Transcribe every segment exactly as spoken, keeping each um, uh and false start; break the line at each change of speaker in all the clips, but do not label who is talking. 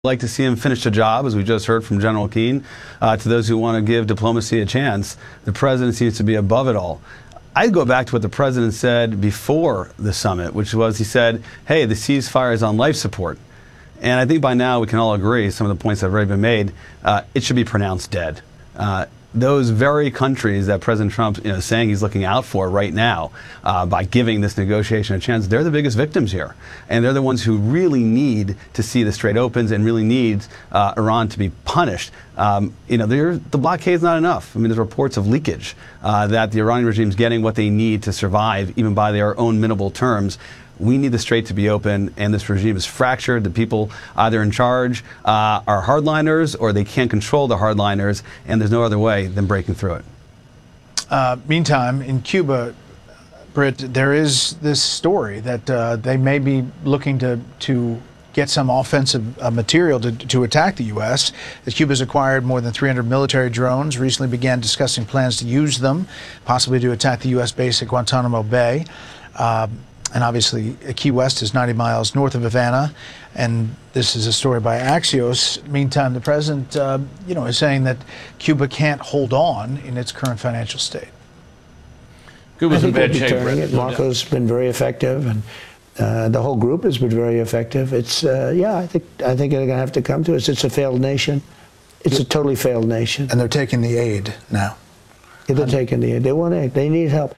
Like to see him finish the job, as we just heard from General Keane. Uh, to those who want to give diplomacy a chance, the president seems to be above it all. I'd go back to what the president said before the summit, which was he said, hey, the ceasefire is on life support. And I think by now we can all agree, some of the points that have already been made, uh, it should be pronounced dead. Uh, those very countries that President Trump you know, is saying he's looking out for right now uh, by giving this negotiation a chance, they're the biggest victims here. And they're the ones who really need to see the Strait opens and really need uh, Iran to be punished. Um, you know, the blockade's not enough. I mean, there's reports of leakage uh, that the Iranian regime's getting what they need to survive, even by their own minimal terms. We need the Strait to be open, and this regime is fractured. The people either in charge uh, are hardliners or they can't control the hardliners, and there's no other way than breaking through it.
Uh, meantime, in Cuba, Britt, there is this story that uh, they may be looking to, to get some offensive uh, material to, to attack the U S As Cuba's acquired more than three hundred military drones, recently began discussing plans to use them, possibly to attack the U S base at Guantanamo Bay. Uh, And obviously, Key West is ninety miles north of Havana, and this is a story by Axios. Meantime, the president, uh, you know, is saying that Cuba can't hold on in its current financial state.
Cuba's in bad shape.
Turning it. Marco's been very effective, and uh, the whole group has been very effective. It's uh, yeah, I think I think they're going to have to come to us. It's a failed nation. It's a totally failed nation.
And they're taking the aid now.
Yeah, they're taking the aid. They want aid. They need help.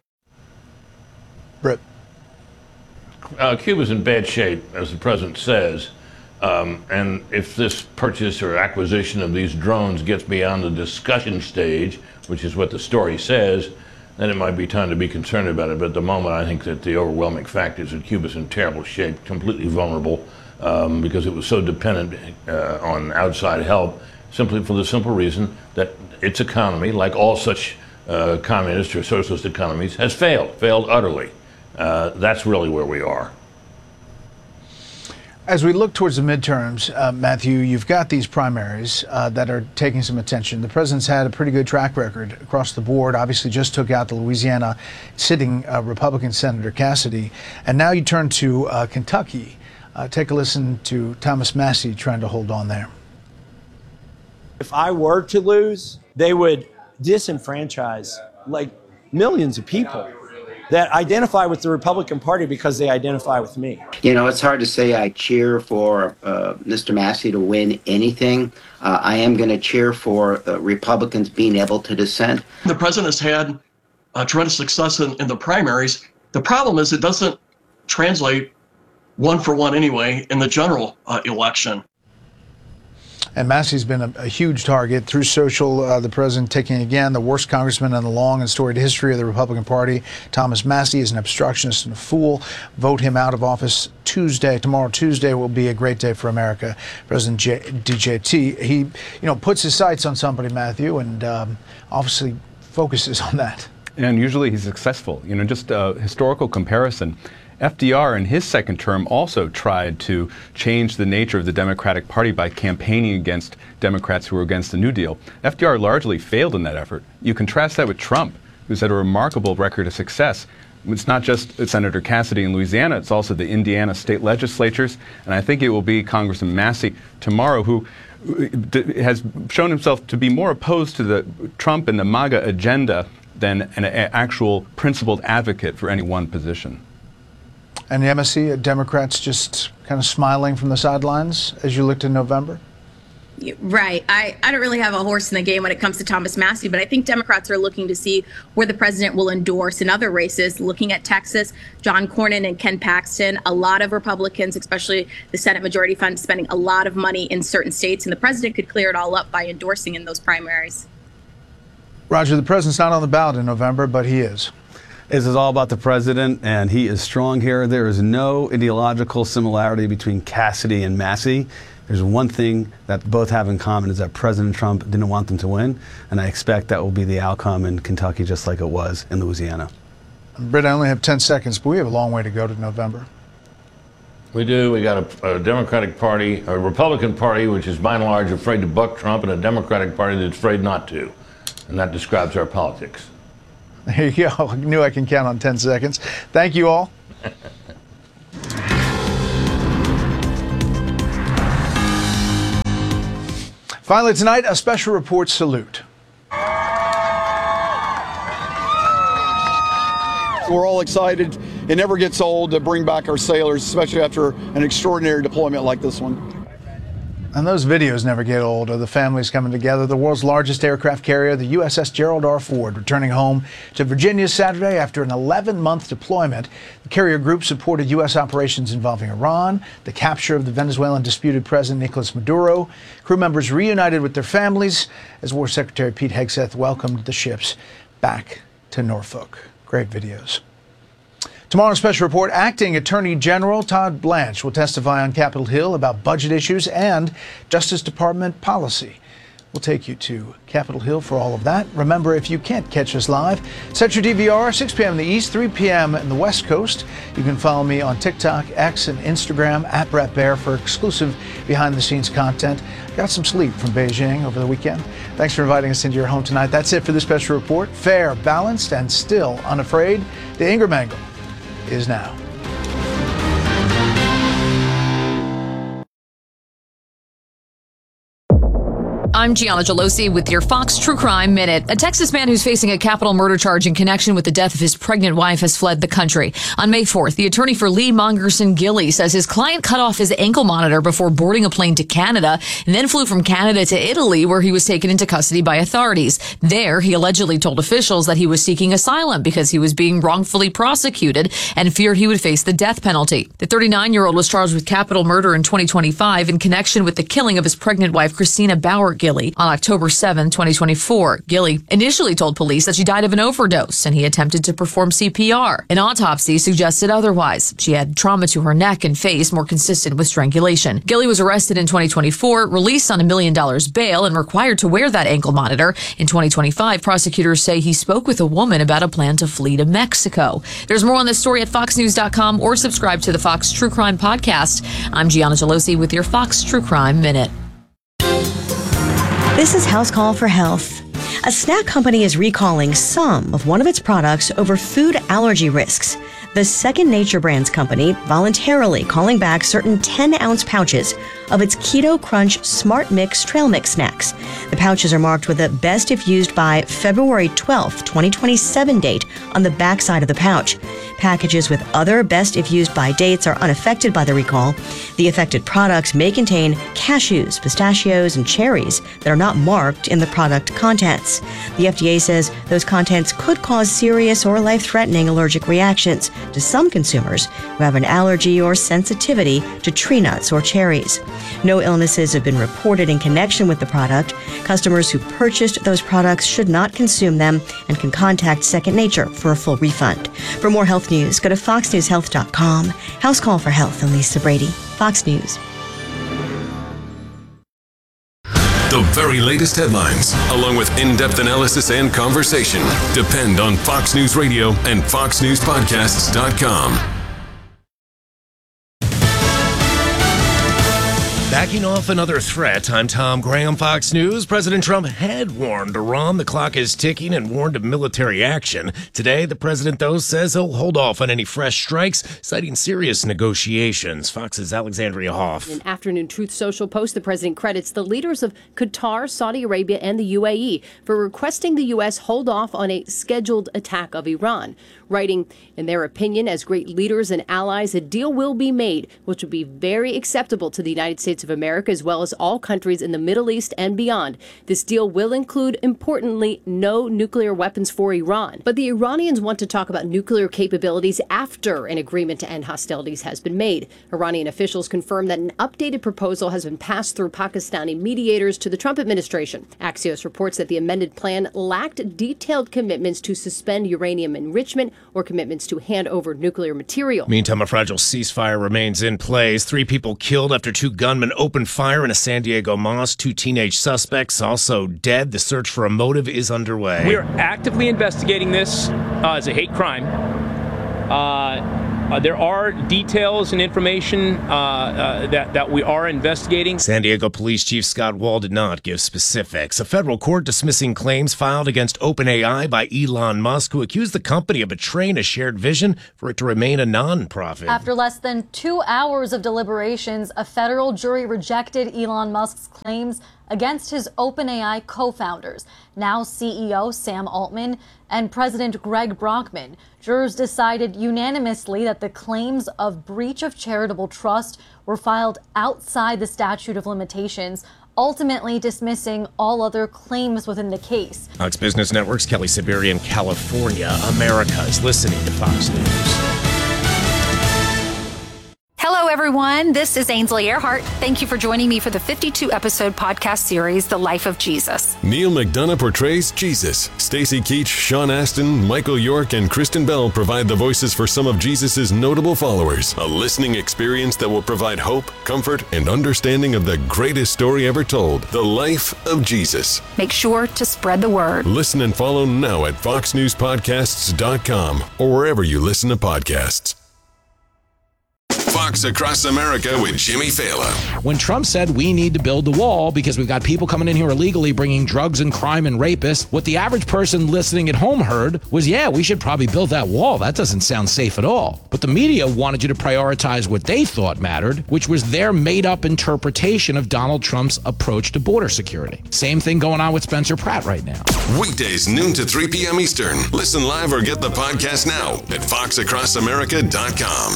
Britt.
Uh, Cuba's in bad shape, as the president says, um, and if this purchase or acquisition of these drones gets beyond the discussion stage, which is what the story says, then it might be time to be concerned about it. But at the moment, I think that the overwhelming fact is that Cuba's in terrible shape, completely vulnerable, um, because it was so dependent uh, on outside help, simply for the simple reason that its economy, like all such uh, communist or socialist economies, has failed, failed utterly. Uh, that's really where we are.
As we look towards the midterms, uh, Matthew, you've got these primaries uh, that are taking some attention. The president's had a pretty good track record across the board. Obviously, just took out the Louisiana sitting uh, Republican Senator Cassidy. And now you turn to uh, Kentucky. Uh, take a listen to Thomas Massie trying to hold on there.
If I were to lose, they would disenfranchise like millions of people that identify with the Republican Party because they identify with me.
You know, it's hard to say I cheer for uh, Mister Massie to win anything. Uh, I am going to cheer for uh, Republicans being able to dissent.
The president has had uh, tremendous success in, in the primaries. The problem is it doesn't translate one for one anyway in the general uh, election.
And Massie's been a, a huge target through social. Uh, the president taking again the worst congressman in the long and storied history of the Republican Party. Thomas Massie is an obstructionist and a fool. Vote him out of office Tuesday. Tomorrow, Tuesday, will be a great day for America. President J D J T, he, you know, puts his sights on somebody, Matthew, and um, obviously focuses on that.
And usually he's successful. You know, just a historical comparison. F D R in his second term also tried to change the nature of the Democratic Party by campaigning against Democrats who were against the New Deal. F D R largely failed in that effort. You contrast that with Trump, who's had a remarkable record of success. It's not just Senator Cassidy in Louisiana, it's also the Indiana state legislatures, and I think it will be Congressman Massie tomorrow who has shown himself to be more opposed to the Trump and the MAGA agenda than an actual principled advocate for any one position.
And the M S C, Democrats just kind of smiling from the sidelines as you look to November?
Right. I, I don't really have a horse in the game when it comes to Thomas Massie, but I think Democrats are looking to see where the president will endorse in other races. Looking at Texas, John Cornyn and Ken Paxton, a lot of Republicans, especially the Senate Majority Fund, spending a lot of money in certain states, and the president could clear it all up by endorsing in those primaries.
Roger, the president's not on the ballot in November, but he is.
This is all about the president, and he is strong here. There is no ideological similarity between Cassidy and Massie. There's one thing that both have in common is that President Trump didn't want them to win, and I expect that will be the outcome in Kentucky just like it was in Louisiana.
Britt, I only have ten seconds, but we have a long way to go to November.
We do. We got a, a Democratic Party, a Republican Party, which is by and large afraid to buck Trump, and a Democratic Party that's afraid not to. And that describes our politics.
There you go. I knew I can count on ten seconds. Thank you all. Finally tonight, a special report salute.
We're all excited. It never gets old to bring back our sailors, especially after an extraordinary deployment like this one.
And those videos never get old of the families coming together. The world's largest aircraft carrier, the U S S Gerald R. Ford, returning home to Virginia Saturday after an eleven-month deployment. The carrier group supported U S operations involving Iran, the capture of the Venezuelan disputed President Nicolas Maduro. Crew members reunited with their families as War Secretary Pete Hegseth welcomed the ships back to Norfolk. Great videos. Tomorrow's special report, Acting Attorney General Todd Blanche will testify on Capitol Hill about budget issues and Justice Department policy. We'll take you to Capitol Hill for all of that. Remember, if you can't catch us live, set your D V R, six p.m. in the East, three p.m. in the West Coast. You can follow me on TikTok, X, and Instagram, at Brett Baer, for exclusive behind-the-scenes content. Got some sleep from Beijing over the weekend. Thanks for inviting us into your home tonight. That's it for this special report. Fair, balanced, and still unafraid. The Ingram Angle is now.
I'm Gianna Gelosi with your Fox True Crime Minute. A Texas man who's facing a capital murder charge in connection with the death of his pregnant wife has fled the country. On May fourth, the attorney for Lee Mongerson Gilley says his client cut off his ankle monitor before boarding a plane to Canada and then flew from Canada to Italy, where he was taken into custody by authorities. There, he allegedly told officials that he was seeking asylum because he was being wrongfully prosecuted and feared he would face the death penalty. The thirty-nine-year-old was charged with capital murder in twenty twenty-five in connection with the killing of his pregnant wife, Christina Bauer Gilley, on October seventh, twenty twenty-four. Gilley initially told police that she died of an overdose and he attempted to perform C P R. An autopsy suggested otherwise. She had trauma to her neck and face more consistent with strangulation. Gilley was arrested in twenty twenty-four, released on a million dollars bail, and required to wear that ankle monitor. In twenty twenty-five, prosecutors say he spoke with a woman about a plan to flee to Mexico. There's more on this story at fox news dot com or subscribe to the Fox True Crime Podcast. I'm Gianna Gelosi with your Fox True Crime Minute.
This is House Call for Health. A snack company is recalling some of one of its products over food allergy risks. The Second Nature Brands company voluntarily calling back certain ten-ounce pouches of its Keto Crunch Smart Mix Trail Mix snacks. The pouches are marked with a best if used by February twelfth, twenty twenty-seven date on the backside of the pouch. Packages with other best if used by dates are unaffected by the recall. The affected products may contain cashews, pistachios, and cherries that are not marked in the product contents. The F D A says those contents could cause serious or life-threatening allergic reactions to some consumers who have an allergy or sensitivity to tree nuts or cherries. No illnesses have been reported in connection with the product. Customers who purchased those products should not consume them and can contact Second Nature for a full refund. For more health news, go to fox news health dot com. House Call for Health and Lisa Brady. Fox News.
The very latest headlines, along with in-depth analysis and conversation, depend on Fox News Radio and fox news podcasts dot com.
Backing off another threat, I'm Tom Graham, Fox News. President Trump had warned Iran the clock is ticking and warned of military action. Today, the president, though, says he'll hold off on any fresh strikes, citing serious negotiations. Fox's Alexandria Hoff.
In an Afternoon Truth Social post, the president credits the leaders of Qatar, Saudi Arabia, and the U A E for requesting the U S hold off on a scheduled attack of Iran. Writing, in their opinion, as great leaders and allies, a deal will be made, which would be very acceptable to the United States of America, as well as all countries in the Middle East and beyond. This deal will include, importantly, no nuclear weapons for Iran. But the Iranians want to talk about nuclear capabilities after an agreement to end hostilities has been made. Iranian officials confirmed that an updated proposal has been passed through Pakistani mediators to the Trump administration. Axios reports that the amended plan lacked detailed commitments to suspend uranium enrichment or commitments to hand over nuclear material.
Meantime, a fragile ceasefire remains in place. Three people killed after two gunmen opened fire in a San Diego mosque. Two teenage suspects also dead. The search for a motive is underway.
We are actively investigating this uh, as a hate crime. Uh, Uh, there are details and information uh, uh, that, that we are investigating.
San Diego Police Chief Scott Wall did not give specifics. A federal court dismissing claims filed against OpenAI by Elon Musk, who accused the company of betraying a shared vision for it to remain a nonprofit.
After less than two hours of deliberations, a federal jury rejected Elon Musk's claims against his OpenAI co-founders, now C E O Sam Altman and President Greg Brockman. Jurors decided unanimously that the claims of breach of charitable trust were filed outside the statute of limitations, ultimately dismissing all other claims within the case.
Fox Business Network's Kelly Siberian, California. America is listening to Fox News.
Hello, everyone. This is Ainsley Earhart. Thank you for joining me for the fifty-two episode podcast series, The Life of Jesus.
Neil McDonough portrays Jesus. Stacy Keach, Sean Astin, Michael York, and Kristen Bell provide the voices for some of Jesus' notable followers. A listening experience that will provide hope, comfort, and understanding of the greatest story ever told, The Life of Jesus.
Make sure to spread the word.
Listen and follow now at fox news podcasts dot com or wherever you listen to podcasts. Fox Across America with Jimmy Fallon.
When Trump said we need to build the wall because we've got people coming in here illegally bringing drugs and crime and rapists, what the average person listening at home heard was, yeah, we should probably build that wall. That doesn't sound safe at all. But the media wanted you to prioritize what they thought mattered, which was their made-up interpretation of Donald Trump's approach to border security. Same thing going on with Spencer Pratt right now.
Weekdays, noon to three p.m. Eastern. Listen live or get the podcast now at fox across america dot com.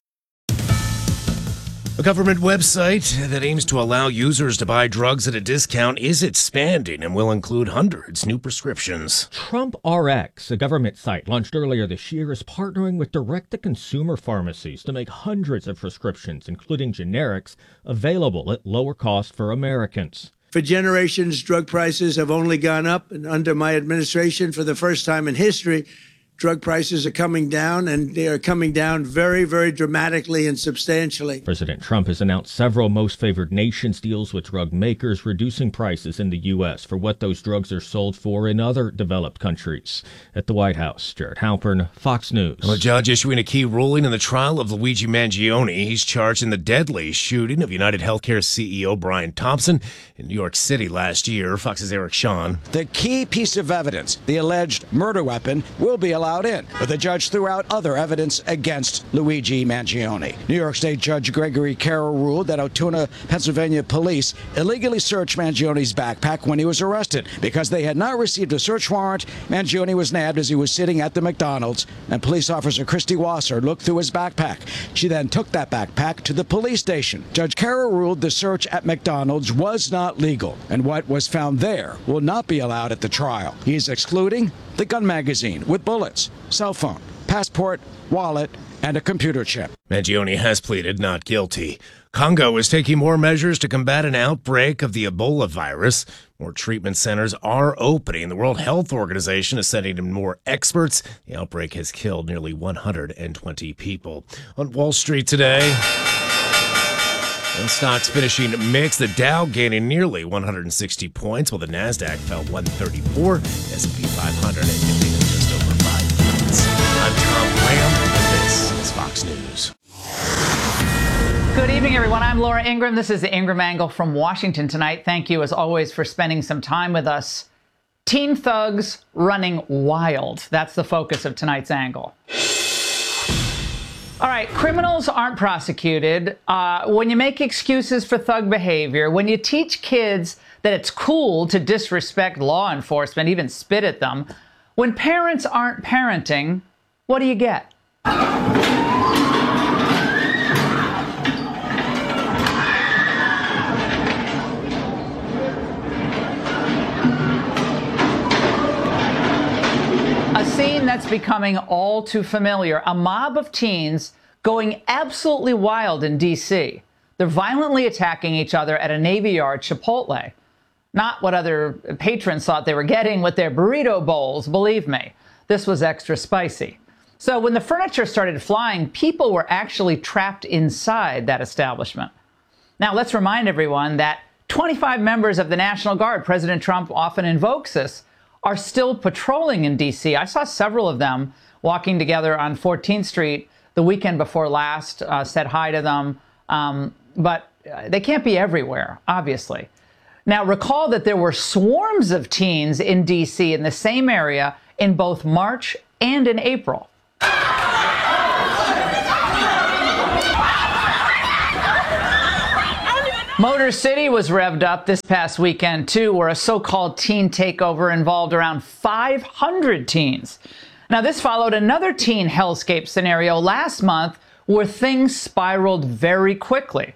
A government website that aims to allow users to buy drugs at a discount is expanding and will include hundreds new prescriptions.
Trump R X, a government site launched earlier this year, is partnering with direct-to-consumer pharmacies to make hundreds of prescriptions, including generics, available at lower cost for Americans.
For generations, drug prices have only gone up, and under my administration, for the first time in history, drug prices are coming down, and they are coming down very, very dramatically and substantially.
President Trump has announced several most favored nations deals with drug makers, reducing prices in the U S for what those drugs are sold for in other developed countries. At the White House, Jared Halpern, Fox News.
Well, a judge issuing a key ruling in the trial of Luigi Mangione. He's charged in the deadly shooting of United Healthcare C E O Brian Thompson in New York City last year. Fox's Eric Shawn.
The key piece of evidence, the alleged murder weapon, will be allowed in, but the judge threw out other evidence against Luigi Mangione. New York State Judge Gregory Carroll ruled that Altoona, Pennsylvania police illegally searched Mangione's backpack when he was arrested. Because they had not received a search warrant, Mangione was nabbed as he was sitting at the McDonald's, and police officer Christy Wasser looked through his backpack. She then took that backpack to the police station. Judge Carroll ruled the search at McDonald's was not legal, and what was found there will not be allowed at the trial. He is excluding the gun magazine with bullets, cell phone, passport, wallet, and a computer chip.
Mangione has pleaded not guilty. Congo is taking more measures to combat an outbreak of the Ebola virus. More treatment centers are opening. The World Health Organization is sending in more experts. The outbreak has killed nearly one hundred twenty people. On Wall Street today, and stocks finishing mixed. The Dow gaining nearly one hundred sixty points, while the Nasdaq fell one thirty-four. S and P five hundred dipping just over five points. I'm Tom Graham, and this is Fox News.
Good evening, everyone. I'm Laura Ingraham. This is the Ingraham Angle from Washington tonight. Thank you, as always, for spending some time with us. Teen thugs running wild. That's the focus of tonight's angle. All right, criminals aren't prosecuted. Uh, when you make excuses for thug behavior, when you teach kids that it's cool to disrespect law enforcement, even spit at them, when parents aren't parenting, what do you get? A scene that's becoming all too familiar. A mob of teens going absolutely wild in D C. They're violently attacking each other at a Navy Yard Chipotle. Not what other patrons thought they were getting with their burrito bowls, believe me. This was extra spicy. So when the furniture started flying, people were actually trapped inside that establishment. Now let's remind everyone that twenty-five members of the National Guard, President Trump often invokes this, are still patrolling in D C. I saw several of them walking together on fourteenth Street the weekend before last, uh, said hi to them. Um, but they can't be everywhere, obviously. Now, recall that there were swarms of teens in D C in the same area in both March and in April. Motor City was revved up this past weekend, too, where a so-called teen takeover involved around five hundred teens. Now, this followed another teen hellscape scenario last month where things spiraled very quickly.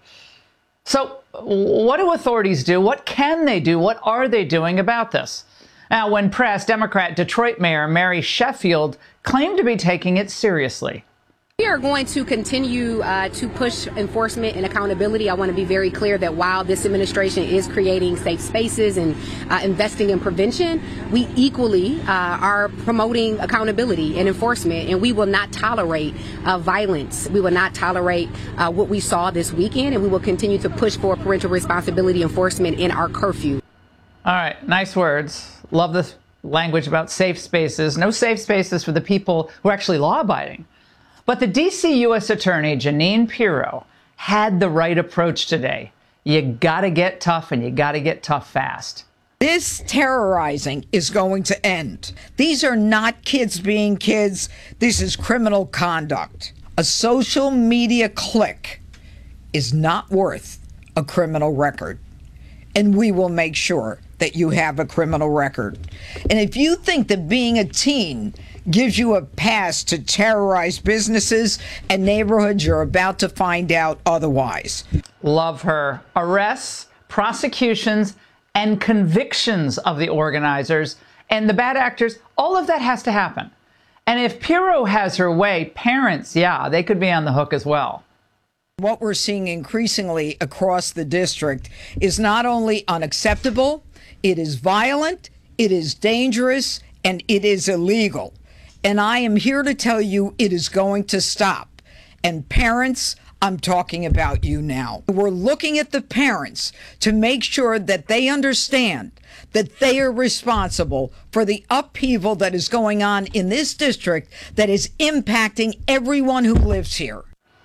So what do authorities do? What can they do? What are they doing about this? Now, when pressed, Democrat Detroit Mayor Mary Sheffield claimed to be taking it seriously.
We are going to continue uh, to push enforcement and accountability. I want to be very clear that while this administration is creating safe spaces and uh, investing in prevention, we equally uh, are promoting accountability and enforcement, and we will not tolerate uh, violence. We will not tolerate uh, what we saw this weekend, and we will continue to push for parental responsibility enforcement in our curfew.
All right, nice words. Love the language about safe spaces. No safe spaces for the people who are actually law-abiding. But the D C U S Attorney, Jeanine Pirro, had the right approach today. You got to get tough, and you got to get tough fast.
This terrorizing is going to end. These are not kids being kids. This is criminal conduct. A social media click is not worth a criminal record. And we will make sure that you have a criminal record. And if you think that being a teen gives you a pass to terrorize businesses and neighborhoods, you're about to find out otherwise.
Love her. Arrests, prosecutions, and convictions of the organizers and the bad actors, all of that has to happen. And if Pirro has her way, parents, yeah, they could be on the hook as well.
What we're seeing increasingly across the district is not only unacceptable, it is violent, it is dangerous, and it is illegal. And I am here to tell you it is going to stop. And parents, I'm talking about you now. We're looking at the parents to make sure that they understand that they are responsible for the upheaval that is going on in this district that is impacting everyone who lives here.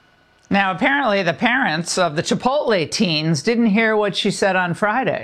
Now, apparently the parents of the Chipotle teens didn't hear what she said on Friday.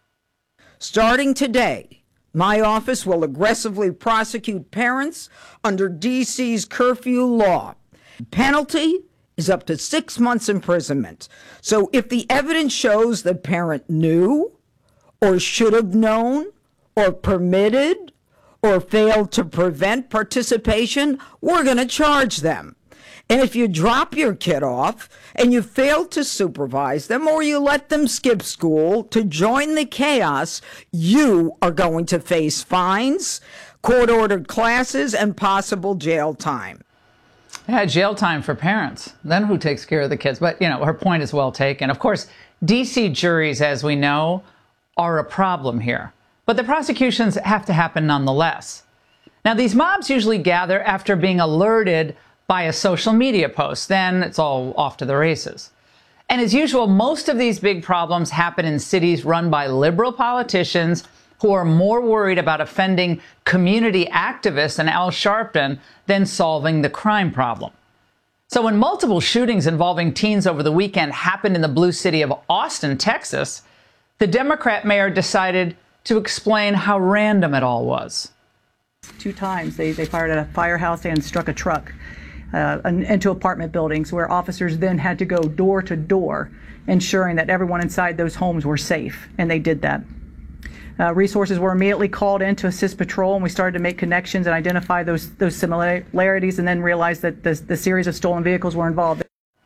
Starting today, my office will aggressively prosecute parents under D C's curfew law. Penalty is up to six months imprisonment. So if the evidence shows the parent knew or should have known or permitted or failed to prevent participation, we're going to charge them. And if you drop your kid off and you fail to supervise them or you let them skip school to join the chaos, you are going to face fines, court-ordered classes, and possible jail time.
Yeah, jail time for parents. Then who takes care of the kids? But, you know, her point is well taken. Of course, D C juries, as we know, are a problem here. But the prosecutions have to happen nonetheless. Now, these mobs usually gather after being alerted by a social media post. Then it's all off to the races. And as usual, most of these big problems happen in cities run by liberal politicians who are more worried about offending community activists and Al Sharpton than solving the crime problem. So when multiple shootings involving teens over the weekend happened in the blue city of Austin, Texas, the Democrat mayor decided to explain how random it all was.
Two times they, they fired at a firehouse and struck a truck uh, into apartment buildings where officers then had to go door to door, ensuring that everyone inside those homes were safe, and they did that. Uh, resources were immediately called in to assist patrol, and we started to make connections and identify those those similarities, and then realized that the, the series of stolen vehicles were involved.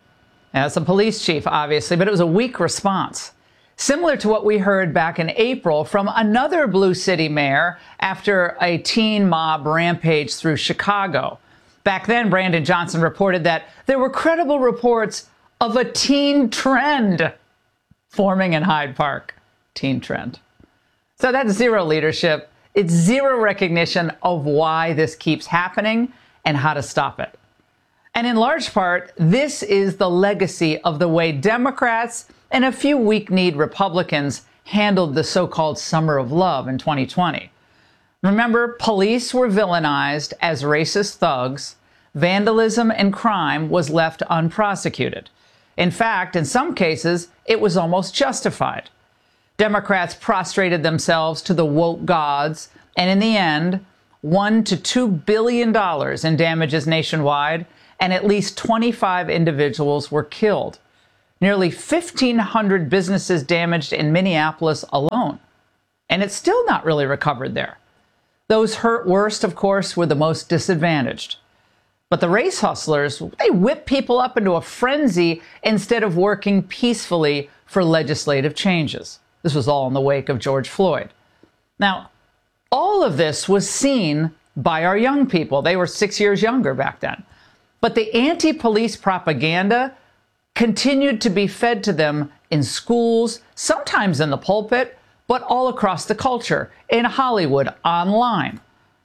As a police chief, obviously, but it was a weak response. Similar to what we heard back in April from another Blue City mayor after a teen mob rampaged through Chicago. Back then, Brandon Johnson reported that there were credible reports of a teen trend forming in Hyde Park. Teen trend. So that's zero leadership. It's zero recognition of why this keeps happening and how to stop it. And in large part, this is the legacy of the way Democrats and a few weak-kneed Republicans handled the so-called Summer of Love in twenty twenty. Remember, police were villainized as racist thugs. vandalism and crime was left unprosecuted. In fact, in some cases, it was almost justified. Democrats prostrated themselves to the woke gods, and in the end, one to two billion dollars in damages nationwide, and at least twenty-five individuals were killed. Nearly fifteen hundred businesses damaged in Minneapolis alone. And it's still not really recovered there. Those hurt worst, of course, were the most disadvantaged. But the race hustlers, they whip people up into a frenzy instead of working peacefully for legislative changes. This was all in the wake of George Floyd. Now, all of this was seen by our young people. They were six years younger back then. But the anti-police propaganda continued to be fed to them in schools, sometimes in the pulpit, but all across the culture, in Hollywood, online.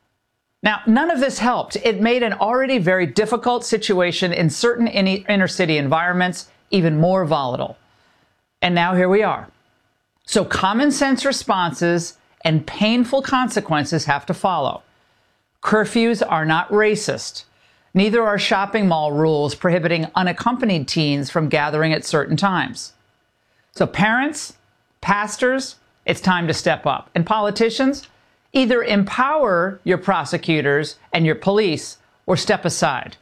Now, none of this helped. It made an already very difficult situation in certain inner city environments even more volatile. And now here we are. So common sense responses and painful consequences have to follow. Curfews are not racist. Neither are shopping mall rules prohibiting unaccompanied teens from gathering at certain times. So parents, pastors, it's time to step up. And politicians, either empower your prosecutors and your police or step aside.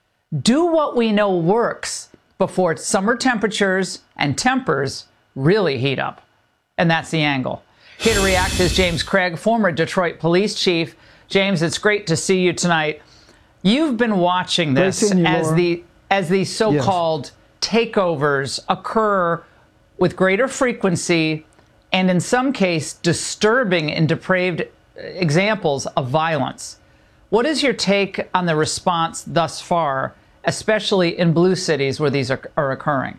Do what we know works before summer temperatures and tempers really heat up. And that's the angle. Here to react is James Craig, former Detroit police chief. James, it's great to see you tonight. You've been watching this
you,
as
Laura.
the as these so-called yes. takeovers occur with greater frequency and in some case disturbing and depraved examples of violence. What is your take on the response thus far, especially in blue cities where these are, are occurring?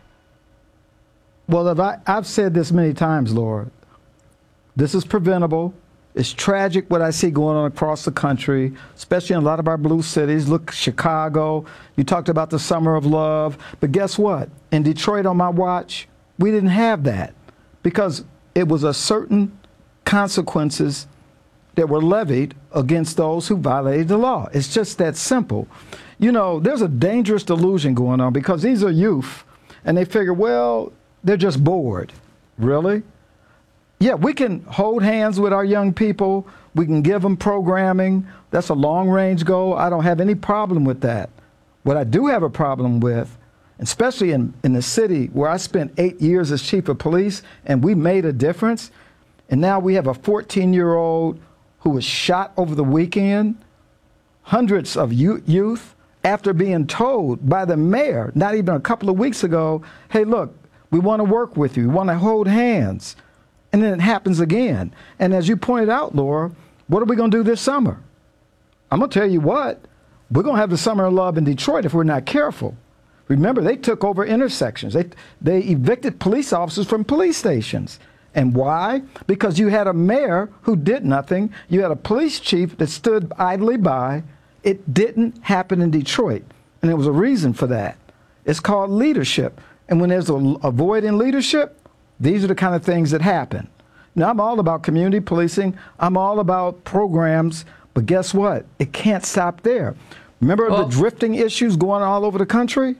Well, I, I've said this many times, Laura. This is preventable. It's tragic what I see going on across the country, especially in a lot of our blue cities. Look, Chicago. You talked about the Summer of Love. But guess what? In Detroit on my watch, we didn't have that because it was a certain consequences that were levied against those who violated the law. It's just that simple. You know, there's a dangerous delusion going on because these are youth, and they figure, well, they're just bored. Really? Yeah, we can hold hands with our young people. We can give them programming. That's a long-range goal. I don't have any problem with that. What I do have a problem with, especially in, in the city where I spent eight years as chief of police, and we made a difference, and now we have a fourteen-year-old who was shot over the weekend, hundreds of youth, after being told by the mayor, not even a couple of weeks ago, hey, look, we want to work with you. We want to hold hands. And then it happens again. And as you pointed out, Laura, what are we going to do this summer? I'm going to tell you what, we're going to have the Summer of Love in Detroit if we're not careful. Remember, they took over intersections. They, they evicted police officers from police stations. And why? Because you had a mayor who did nothing. You had a police chief that stood idly by. It didn't happen in Detroit. And there was a reason for that. It's called leadership. And when there's a, a void in leadership, these are the kind of things that happen. Now, I'm all about community policing. I'm all about programs. But guess what? It can't stop there. Remember well, the drifting issues going all over the country?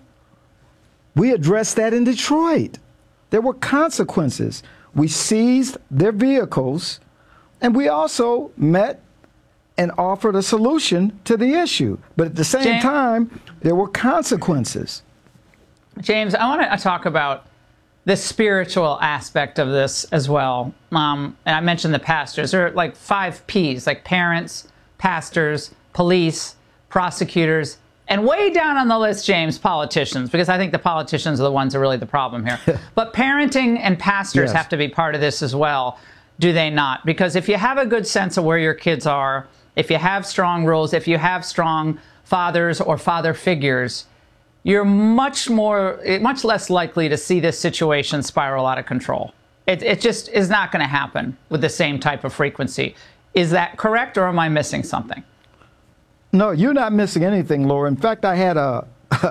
We addressed that in Detroit. There were consequences. We seized their vehicles, and we also met and offered a solution to the issue. But at the same
James,
time, there were consequences.
James, I want to talk about the spiritual aspect of this as well. Um, and I mentioned the pastors. There are like five P's, like parents, pastors, police, prosecutors, and way down on the list, James, politicians, because I think the politicians are the ones who are really the problem here. But parenting and pastors
Yes.
have to be part of this as well, do they not? Because if you have a good sense of where your kids are, if you have strong rules, if you have strong fathers or father figures, you're much more, much less likely to see this situation spiral out of control. It, it just is not going to happen with the same type of frequency. Is that correct, or am I missing something?
No, you're not missing anything, Laura. In fact, I had a,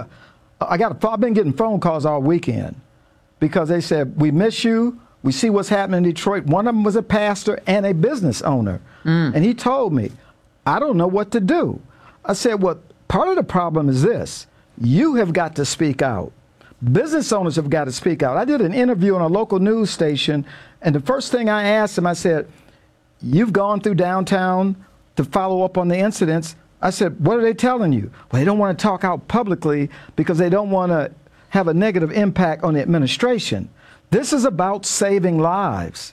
I got a, I've been getting phone calls all weekend because they said, we miss you. We see what's happening in Detroit. One of them was a pastor and a business owner. Mm. And he told me, I don't know what to do. I said, well, part of the problem is this. You have got to speak out. Business owners have got to speak out. I did an interview on a local news station, and the first thing I asked them, I said, you've gone through downtown to follow up on the incidents. I said, what are they telling you? Well, they don't want to talk out publicly because they don't want to have a negative impact on the administration. This is about saving lives.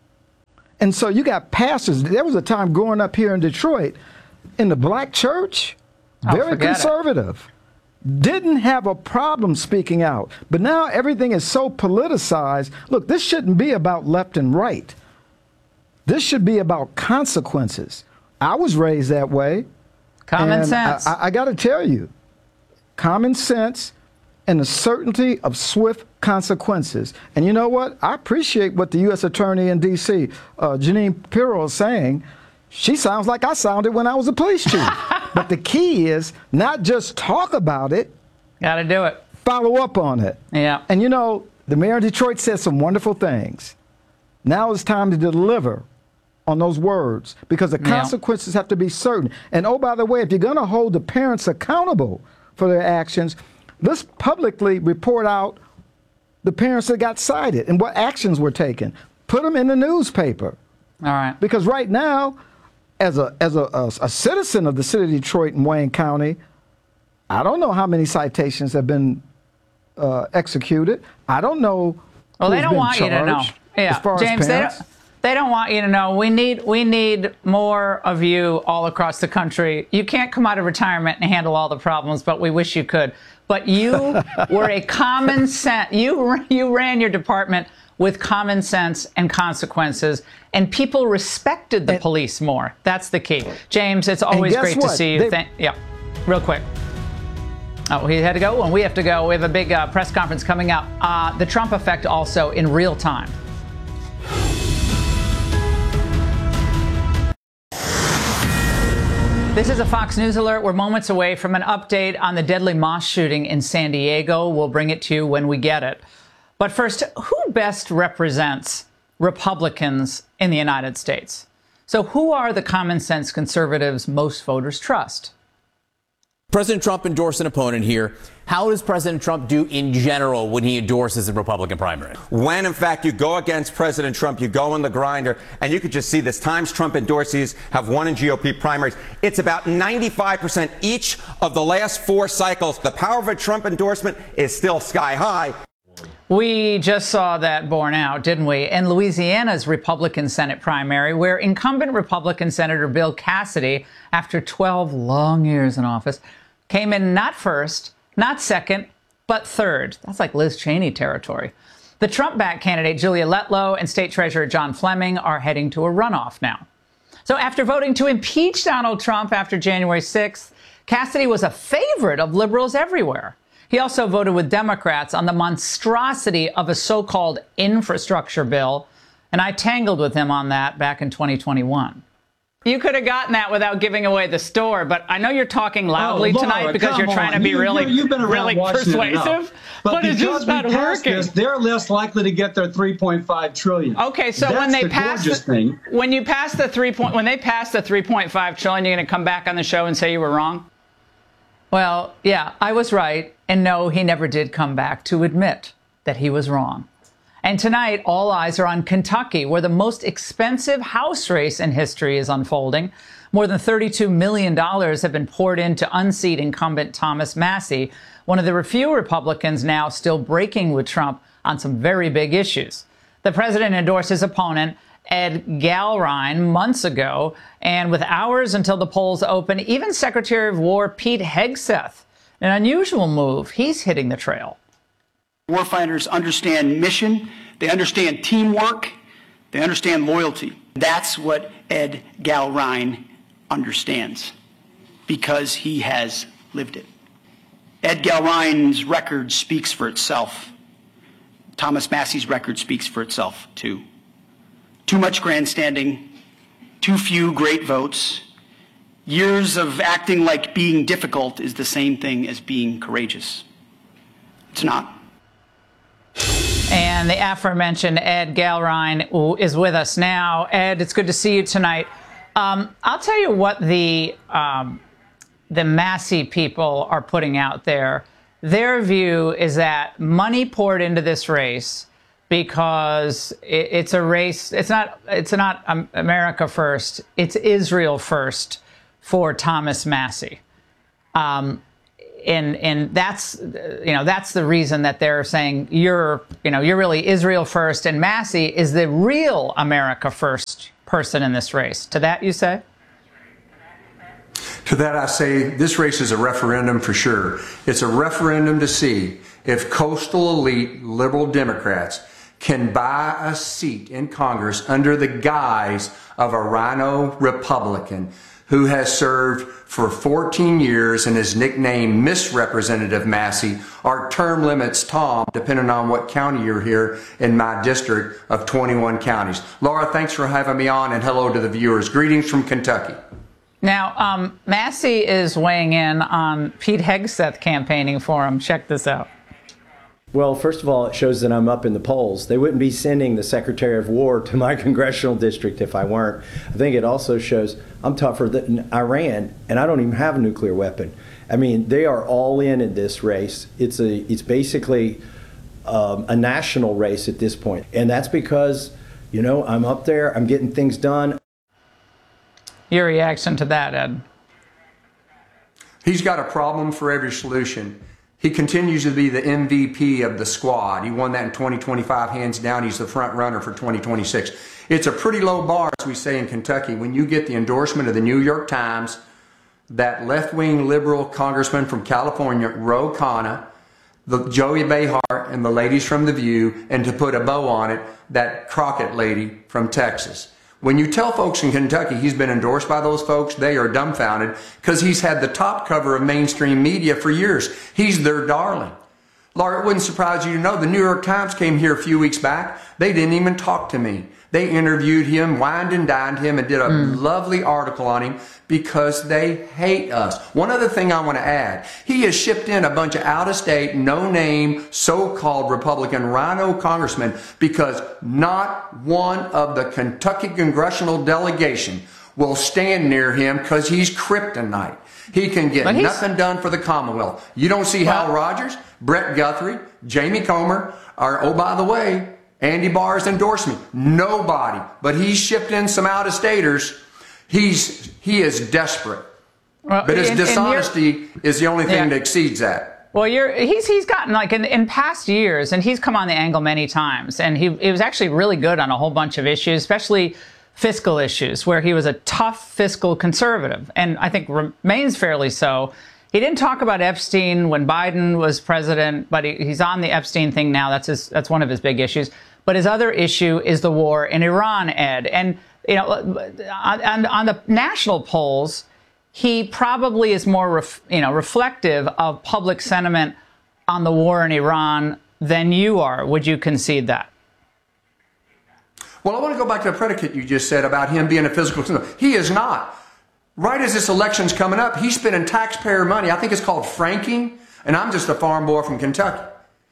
And so you got pastors. There was a time growing up here in Detroit in the black church, very
oh,
conservative, it. didn't have a problem speaking out. But now everything is so politicized. Look, this shouldn't be about left and right. This should be about consequences. I was raised that way.
Common
and
sense.
I, I, I got to tell you, common sense and the certainty of swift consequences. And you know what? I appreciate what the U S Attorney in D C, uh, Jeanine Pirro, is saying. She sounds like I sounded when I was a police chief. But the key is not just talk about it.
Got to do it.
Follow up on it.
Yeah.
And you know, the mayor of Detroit said some wonderful things. Now it's time to deliver on those words because the consequences yeah. have to be certain. And oh, by the way, if you're going to hold the parents accountable for their actions, let's publicly report out the parents that got cited and what actions were taken. Put them in the newspaper.
All right.
Because right now, as a as a, a, a citizen of the city of Detroit and Wayne County, I don't know how many citations have been uh, executed. I don't know.
Well, they don't want you to know. Yeah, James, they don't, they don't want you to know. We need we need more of you all across the country. You can't come out of retirement and handle all the problems, but we wish you could. But you were a common sense. You you ran your department with common sense and consequences, and people respected the and, police more. That's the key. James, it's always great what? to see you. They, Thank, yeah, real quick. Oh, he had to go, and we have to go. We have a big uh, press conference coming up. Uh, the Trump effect also in real time. This is a Fox News alert. We're moments away from an update on the deadly mosque shooting in San Diego. We'll bring it to you when we get it. But first, who best represents Republicans in the United States? So who are the common sense conservatives most voters trust?
President Trump endorsed an opponent here. How does President Trump do in general when he endorses a Republican primary?
When, in fact, you go against President Trump, you go on the grinder, and you could just see this. Times Trump endorsees have won in G O P primaries. It's about ninety-five percent each of the last four cycles. The power of a Trump endorsement is still sky high.
We just saw that borne out, didn't we, in Louisiana's Republican Senate primary, where incumbent Republican Senator Bill Cassidy, after twelve long years in office, came in not first, not second, but third. That's like Liz Cheney territory. The Trump-backed candidate Julia Letlow and State Treasurer John Fleming are heading to a runoff now. So after voting to impeach Donald Trump after January sixth, Cassidy was a favorite of liberals everywhere. He also voted with Democrats on the monstrosity of a so-called infrastructure bill, and I tangled with him on that back in twenty twenty-one. You could have gotten that without giving away the store, but I know you're talking loudly
oh, Laura,
tonight because you're trying
on.
to be
you,
really,
you've been
really persuasive,
but,
but it's just not working.
This, they're less likely to get their three point five trillion dollars.
Okay, so
That's
when they
the
pass the,
thing.
when you pass the three point, when they pass the three point five trillion, you're going to come back on the show and say you were wrong. Well, yeah, I was right. And no, he never did come back to admit that he was wrong. And tonight, all eyes are on Kentucky, where the most expensive House race in history is unfolding. More than thirty-two million dollars have been poured in to unseat incumbent Thomas Massie, one of the few Republicans now still breaking with Trump on some very big issues. The president endorsed his opponent, Ed Galrine, months ago, and with hours until the polls open, even Secretary of War Pete Hegseth, an unusual move, he's hitting the trail.
Warfighters understand mission, they understand teamwork, they understand loyalty. That's what Ed Galrine understands, because he has lived it. Ed Galrine's record speaks for itself. Thomas Massie's record speaks for itself, too. Too much grandstanding, too few great votes. Years of acting like being difficult is the same thing as being courageous. It's not.
And the aforementioned Ed Galrine is with us now. Ed, it's good to see you tonight. Um, I'll tell you what the um, the Massey people are putting out there. Their view is that money poured into this race because it, it's a race. It's not. It's not um, America first. It's Israel first for Thomas Massey, um, and and that's you know that's the reason that they're saying you're you know you're really Israel first, and Massey is the real America first person in this race. To that you say?
To that I say this race is a referendum for sure. It's a referendum to see if coastal elite liberal Democrats can buy a seat in Congress under the guise of a rhino Republican who has served for fourteen years and is nicknamed Miss Representative Massey. Our term limits Tom, depending on what county you're here in my district of twenty-one counties. Laura, thanks for having me on, and hello to the viewers. Greetings from Kentucky.
Now, um, Massey is weighing in on Pete Hegseth campaigning for him. Check this out.
Well, first of all, it shows that I'm up in the polls. They wouldn't be sending the Secretary of War to my congressional district if I weren't. I think it also shows I'm tougher than Iran, and I don't even have a nuclear weapon. I mean, they are all in in this race. It's a, it's basically um, a national race at this point, and that's because, you know, I'm up there, I'm getting things done.
Your reaction to that, Ed?
He's got a problem for every solution. He continues to be the M V P of the squad. He won that in twenty twenty-five, hands down. He's the front runner for twenty twenty-six. It's a pretty low bar, as we say in Kentucky, when you get the endorsement of the New York Times, that left-wing liberal congressman from California, Ro Khanna, the Joey Behar, and the ladies from The View, and to put a bow on it, that Crockett lady from Texas. When you tell folks in Kentucky he's been endorsed by those folks, they are dumbfounded because he's had the top cover of mainstream media for years. He's their darling. Laura, it wouldn't surprise you to know the New York Times came here a few weeks back. They didn't even talk to me. They interviewed him, wined and dined him, and did a mm. lovely article on him because they hate us. One other thing I want to add, he has shipped in a bunch of out-of-state, no-name, so-called Republican rhino congressmen because not one of the Kentucky congressional delegation will stand near him because he's kryptonite. He can get nothing done for the Commonwealth. You don't see well, Hal Rogers, Brett Guthrie, Jamie Comer, or, oh, by the way, Andy Barr's endorsed me. Nobody. But he's shipped in some out-of-staters. He's, he is desperate. Well, but his and, dishonesty and is the only thing yeah. that exceeds that.
Well, you're, he's, he's gotten, like, in, in past years, and he's come on the angle many times, and he, he was actually really good on a whole bunch of issues, especially fiscal issues, where he was a tough fiscal conservative, and I think remains fairly so. He didn't talk about Epstein when Biden was president, but he, he's on the Epstein thing now. That's his, that's one of his big issues. But his other issue is the war in Iran, Ed. And, you know, on, on the national polls, he probably is more, ref, you know, reflective of public sentiment on the war in Iran than you are. Would you concede that?
Well, I want to go back to the predicate you just said about him being a physical. He is not. Right as this election's coming up, he's spending taxpayer money. I think it's called franking. And I'm just a farm boy from Kentucky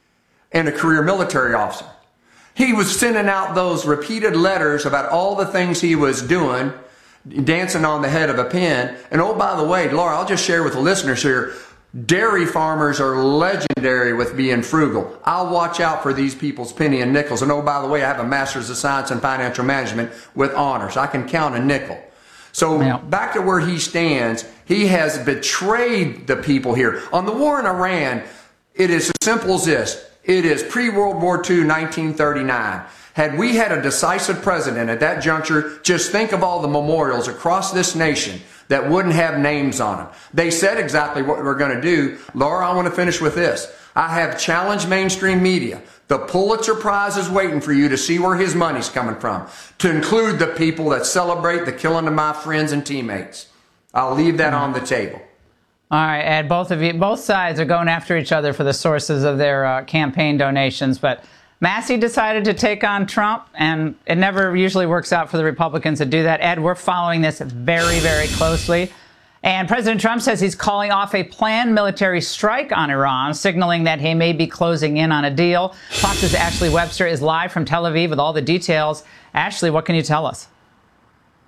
and a career military officer. He was sending out those repeated letters about all the things he was doing, dancing on the head of a pin. And oh, by the way, Laura, I'll just share with the listeners here, dairy farmers are legendary with being frugal. I'll watch out for these people's penny and nickels. And oh, by the way, I have a master's of science in financial management with honors. I can count a nickel. So yeah. back to where he stands, he has betrayed the people here. On the war in Iran, it is as simple as this. It is pre-World War Two, nineteen thirty-nine. Had we had a decisive president at that juncture, just think of all the memorials across this nation that wouldn't have names on them. They said exactly what we're going to do. Laura, I want to finish with this. I have challenged mainstream media. The Pulitzer Prize is waiting for you to see where his money's coming from, to include the people that celebrate the killing of my friends and teammates. I'll leave that on the table.
All right, Ed, both of you, both sides are going after each other for the sources of their uh, campaign donations, but Massey decided to take on Trump, and it never usually works out for the Republicans to do that. Ed, we're following this very, very closely. And President Trump says he's calling off a planned military strike on Iran, signaling that he may be closing in on a deal. Fox's Ashley Webster is live from Tel Aviv with all the details. Ashley, what can you tell us?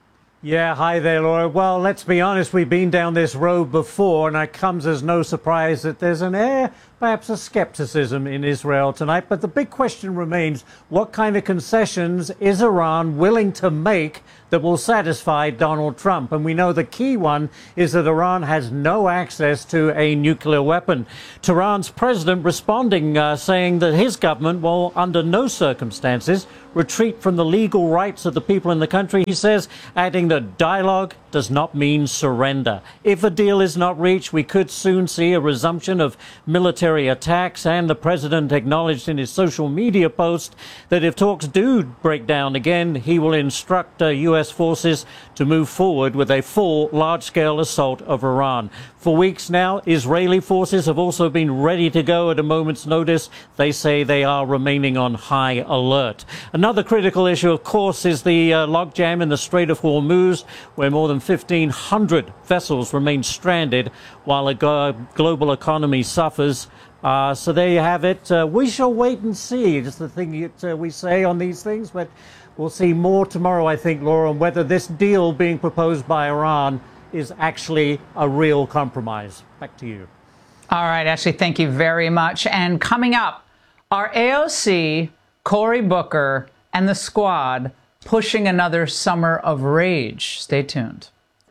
Yeah, hi there, Laura. Well, let's be honest, we've been down this road before, and it comes as no surprise that there's an air, perhaps a skepticism in Israel tonight. But the big question remains, what kind of concessions is Iran willing to make that will satisfy Donald Trump? And we know the key one is that Iran has no access to a nuclear weapon. Tehran's president responding, uh, saying that his government will, under no circumstances, retreat from the legal rights of the people in the country. He says, adding that dialogue does not mean surrender. If a deal is not reached, we could soon see a resumption of military attacks. And the president acknowledged in his social media post that if talks do break down again, he will instruct uh, U S forces to move forward with a full large-scale assault of Iran. For weeks now, Israeli forces have also been ready to go at a moment's notice. They say they are remaining on high alert. Another critical issue, of course, is the uh, logjam in the Strait of Hormuz, where more than fifteen hundred vessels remain stranded while a go- global economy suffers. Uh, so there you have it. Uh, we shall wait and see. It's the thing that uh, we say on these things, but we'll see more tomorrow, I think, Laura, on whether this deal being proposed by Iran is actually a real compromise. Back to you.
All right, Ashley, thank you very much. And coming up, are A O C, Cory Booker, and the squad pushing another summer of rage? Stay tuned.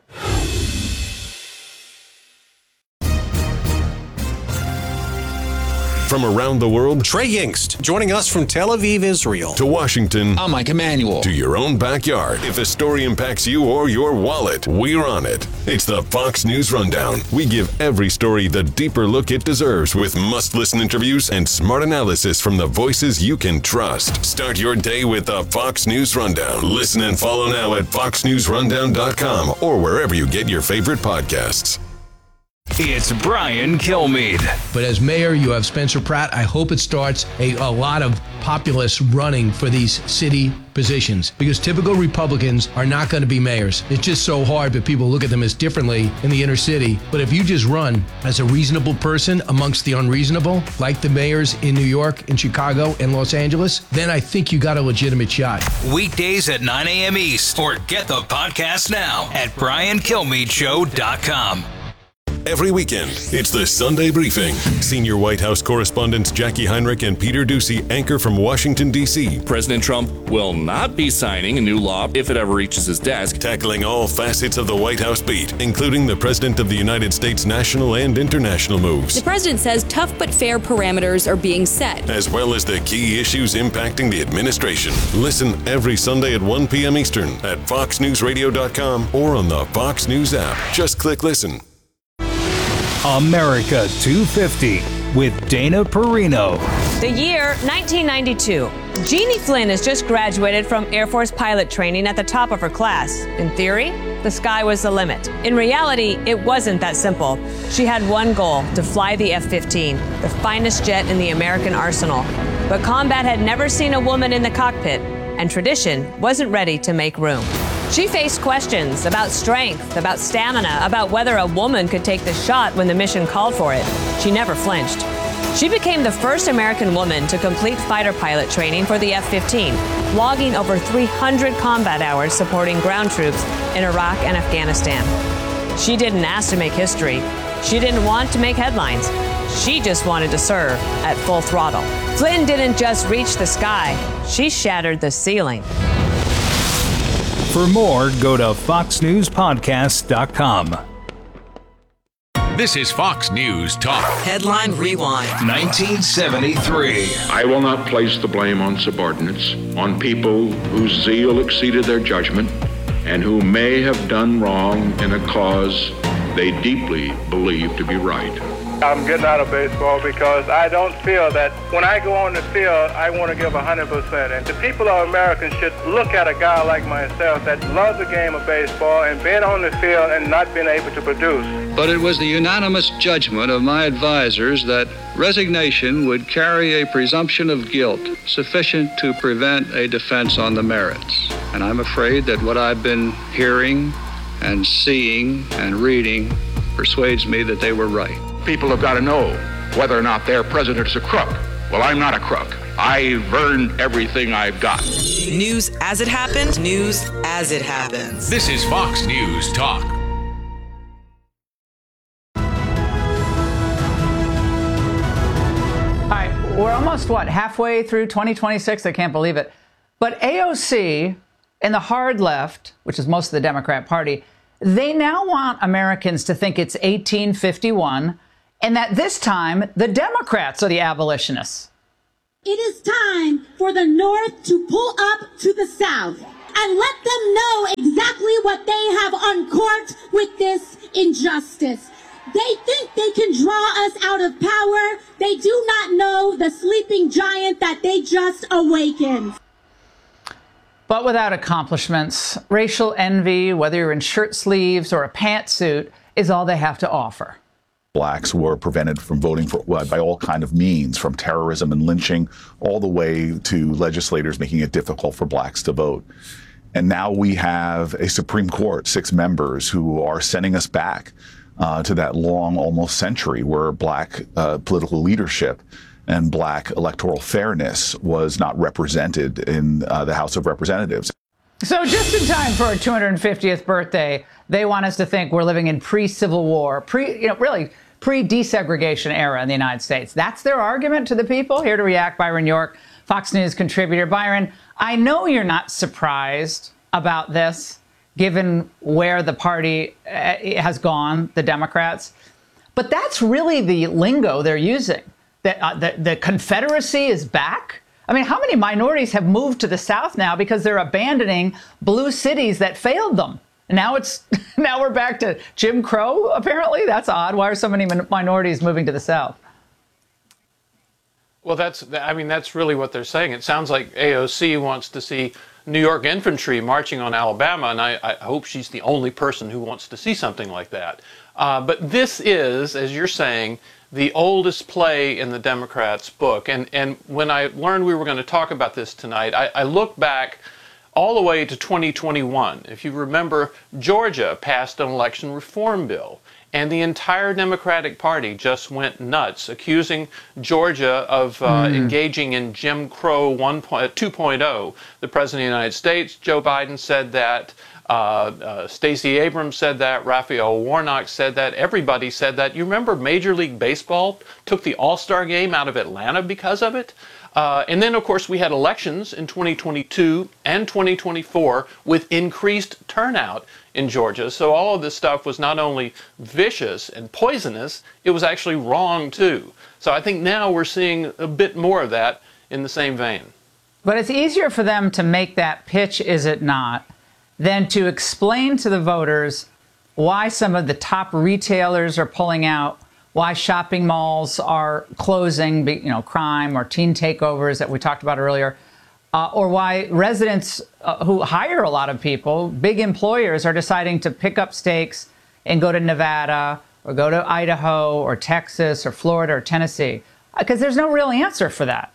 From around the world,
Trey Yingst, joining us from Tel Aviv, Israel.
To Washington,
I'm Mike Emanuel.
To your own backyard. If a story impacts you or your wallet, we're on it. It's the Fox News Rundown. We give every story the deeper look it deserves with must-listen interviews and smart analysis from the voices you can trust. Start your day with the Fox News Rundown. Listen and follow now at fox news rundown dot com or wherever you get your favorite podcasts.
It's Brian Kilmeade.
But as mayor, you have Spencer Pratt. I hope it starts a, a lot of populists running for these city positions, because typical Republicans are not going to be mayors. It's just so hard, but people look at them as differently in the inner city. But if you just run as a reasonable person amongst the unreasonable, like the mayors in New York, in Chicago, and Los Angeles, then I think you got a legitimate shot.
Weekdays at nine a.m. East, or get the podcast now at brian kilmeade show dot com.
Every weekend, it's the Sunday Briefing. Senior White House correspondents Jackie Heinrich and Peter Doocy anchor from Washington, D C
President Trump will not be signing a new law if it ever reaches his desk.
Tackling all facets of the White House beat, including the President of the United States national and international moves.
The president says tough but fair parameters are being set,
as well as the key issues impacting the administration. Listen every Sunday at one p.m. Eastern at fox news radio dot com or on the Fox News app. Just click listen.
America two fifty with Dana Perino.
The year nineteen ninety-two. Jeannie Flynn has just graduated from Air Force pilot training at the top of her class. In theory, the sky was the limit. In reality, it wasn't that simple. She had one goal, to fly the F fifteen, the finest jet in the American arsenal. But combat had never seen a woman in the cockpit, and tradition wasn't ready to make room. She faced questions about strength, about stamina, about whether a woman could take the shot when the mission called for it. She never flinched. She became the first American woman to complete fighter pilot training for the F fifteen, logging over three hundred combat hours supporting ground troops in Iraq and Afghanistan. She didn't ask to make history. She didn't want to make headlines. She just wanted to serve at full throttle. Flynn didn't just reach the sky. She shattered the ceiling.
For more, go to fox news podcast dot com.
This is Fox News Talk.
Headline Rewind.
nineteen seventy-three.
I will not place the blame on subordinates, on people whose zeal exceeded their judgment, and who may have done wrong in a cause they deeply believe to be right.
I'm getting out of baseball because I don't feel that when I go on the field, I want to give one hundred percent. And the people of America should look at a guy like myself that loves the game of baseball and being on the field and not being able to produce.
But it was the unanimous judgment of my advisors that resignation would carry a presumption of guilt sufficient to prevent a defense on the merits. And I'm afraid that what I've been hearing and seeing and reading persuades me that they were right.
People have got to know whether or not their president is a crook. Well, I'm not a crook. I've earned everything I've got.
News as it happened, news as it happens.
This is Fox News Talk.
All right, we're almost, what, halfway through twenty twenty-six? I can't believe it. But A O C and the hard left, which is most of the Democrat Party, they now want Americans to think it's eighteen fifty-one and that this time the Democrats are the abolitionists.
It is time for the North to pull up to the South and let them know exactly what they have uncorked with this injustice. They think they can draw us out of power. They do not know the sleeping giant that they just awakened.
But without accomplishments, racial envy, whether you're in shirt sleeves or a pantsuit, is all they have to offer.
Blacks were prevented from voting for uh, by all kind of means, from terrorism and lynching all the way to legislators making it difficult for blacks to vote. And now we have a Supreme Court, six members, who are sending us back uh, to that long, almost century where black uh, political leadership and black electoral fairness was not represented in uh, the House of Representatives.
So just in time for our two hundred fiftieth birthday, they want us to think we're living in pre-Civil War, pre, you know, really pre-desegregation era in the United States. That's their argument to the people. Here to react, Byron York, Fox News contributor. Byron, I know you're not surprised about this, given where the party has gone, the Democrats. But that's really the lingo they're using. That uh, the, the Confederacy is back. I mean, how many minorities have moved to the South now because they're abandoning blue cities that failed them? And now it's now we're back to Jim Crow, apparently? That's odd. Why are so many min- minorities moving to the South?
Well, that's, I mean, that's really what they're saying. It sounds like A O C wants to see New York infantry marching on Alabama, and I, I hope she's the only person who wants to see something like that. Uh, but this is, as you're saying, the oldest play in the Democrats' book. And, and when I learned we were going to talk about this tonight, I, I looked back all the way to twenty twenty-one. If you remember, Georgia passed an election reform bill, and the entire Democratic Party just went nuts, accusing Georgia of uh, mm. engaging in Jim Crow two point oh. The President of the United States, Joe Biden, said that. Uh, uh, Stacey Abrams said that. Raphael Warnock said that. Everybody said that. You remember Major League Baseball took the All-Star game out of Atlanta because of it? Uh, and then, of course, we had elections in twenty twenty-two and twenty twenty-four with increased turnout in Georgia. So all of this stuff was not only vicious and poisonous, it was actually wrong, too. So I think now we're seeing a bit more of that in the same vein.
But it's easier for them to make that pitch, is it not, than to explain to the voters why some of the top retailers are pulling out, why shopping malls are closing, you know, crime or teen takeovers that we talked about earlier, uh, or why residents uh, who hire a lot of people, big employers, are deciding to pick up stakes and go to Nevada or go to Idaho or Texas or Florida or Tennessee, because there's no real answer for that.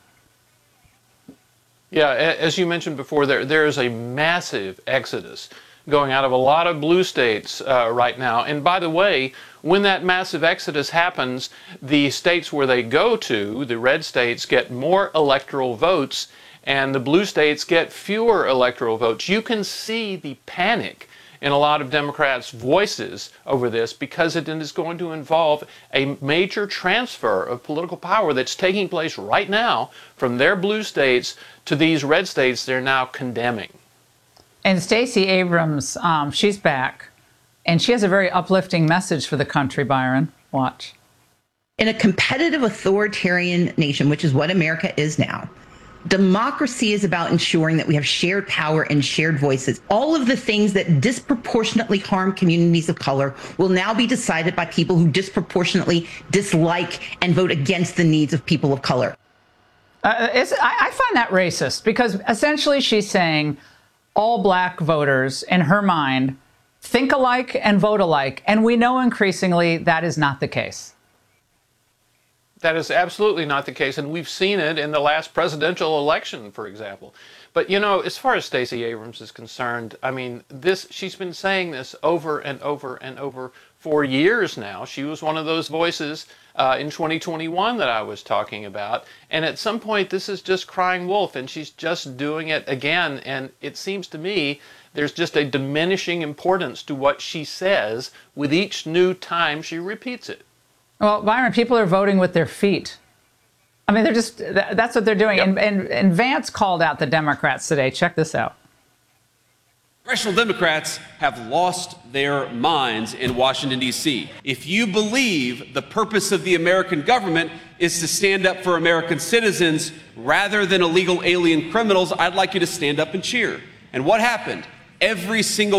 Yeah, as you mentioned before, there there is a massive exodus going out of a lot of blue states uh, right now. And by the way, when that massive exodus happens, the states where they go to, the red states, get more electoral votes, and the blue states get fewer electoral votes. You can see the panic in a lot of Democrats' voices over this, because it is going to involve a major transfer of political power that's taking place right now from their blue states to these red states they're now condemning.
And Stacey Abrams, um, she's back, and she has a very uplifting message for the country, Byron. Watch.
In a competitive authoritarian nation, which is what America is now, democracy is about ensuring that we have shared power and shared voices. All of the things that disproportionately harm communities of color will now be decided by people who disproportionately dislike and vote against the needs of people of color.
Uh, it's, I, I find that racist, because essentially she's saying all black voters, in her mind, think alike and vote alike. And we know increasingly that is not the case.
That is absolutely not the case, and we've seen it in the last presidential election, for example. But, you know, as far as Stacey Abrams is concerned, I mean, this she's been saying this over and over and over for years now. She was one of those voices uh, in twenty twenty-one that I was talking about. And at some point, this is just crying wolf, and she's just doing it again. And it seems to me there's just a diminishing importance to what she says with each new time she repeats it.
Well, Byron, people are voting with their feet. I mean, they're just, that's what they're doing. Yep. And, and, and Vance called out the Democrats today. Check this out.
Congressional Democrats have lost their minds in Washington, D C. If you believe the purpose of the American government is to stand up for American citizens rather than illegal alien criminals, I'd like you to stand up and cheer. And what happened? Every single